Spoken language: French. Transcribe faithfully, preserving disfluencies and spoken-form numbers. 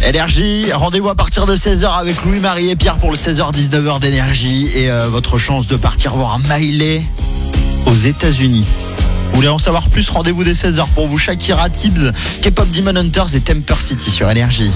Énergie, rendez-vous à partir de seize heures avec Louis-Marie et Pierre pour le seize heures dix-neuf heures d'Énergie et euh, votre chance de partir voir un Miley aux États-Unis. Vous voulez en savoir plus? Rendez-vous dès seize heures pour vous. Shakira, Tibbs, K-pop Demon Hunters et Temper City sur Énergie.